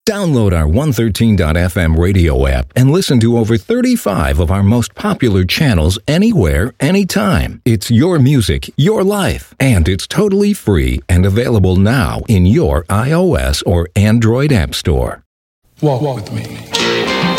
Download our 113.fm radio app and listen to over 35 of our most popular channels anywhere, anytime. It's your music, your life, and it's totally free and available now in your iOS or Android app store. Walk with me.